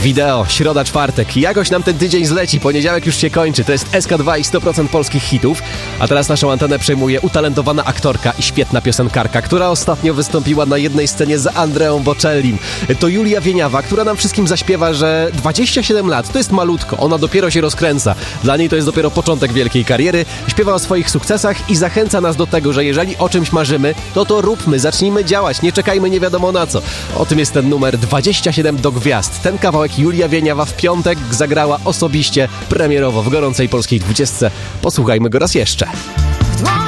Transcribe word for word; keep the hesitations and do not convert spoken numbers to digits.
Wideo, środa, czwartek. Jakoś nam ten tydzień zleci, poniedziałek już się kończy. To jest S K dwa i sto procent polskich hitów. A teraz naszą antenę przejmuje utalentowana aktorka i świetna piosenkarka, która ostatnio wystąpiła na jednej scenie z Andreą Bocellim. To Julia Wieniawa, która nam wszystkim zaśpiewa, że dwadzieścia siedem lat to jest malutko. Ona dopiero się rozkręca. Dla niej to jest dopiero początek wielkiej kariery. Śpiewa o swoich sukcesach i zachęca nas do tego, że jeżeli o czymś marzymy, to to róbmy, zacznijmy działać, nie czekajmy nie wiadomo na co. O tym jest ten numer dwadzieścia siedem do gwiazd. Ten kawałek Julia Wieniawa w piątek zagrała osobiście premierowo w gorącej polskiej dwudziestce. Posłuchajmy go raz jeszcze.